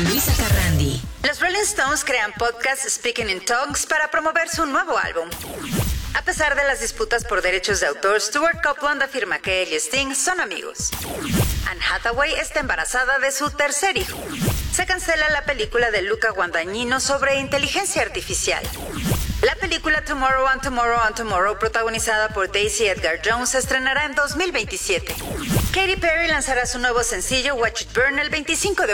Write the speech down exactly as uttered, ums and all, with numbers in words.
con Luisa Carrandi. Los Rolling Stones crean podcast Speaking in Tongues para promover su nuevo álbum. A pesar de las disputas por derechos de autor, Stuart Copeland afirma que él y Sting son amigos. Anne Hathaway está embarazada de su tercer hijo. Se cancela la película de Luca Guadagnino sobre inteligencia artificial. La película Tomorrow and Tomorrow and Tomorrow, protagonizada por Daisy Edgar Jones, se estrenará en dos mil veintisiete. Katy Perry lanzará su nuevo sencillo Watch It Burn el veinticinco de